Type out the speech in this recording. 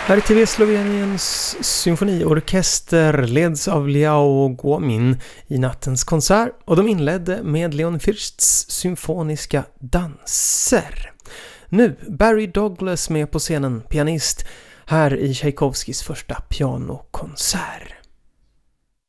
RTV Sloveniens symfoniorkester leds av Liao Guomin i nattens konsert och de inledde med Leon Fürsts symfoniska danser. Nu Barry Douglas med på scenen, pianist, här i Tchaikovskys första pianokonsert.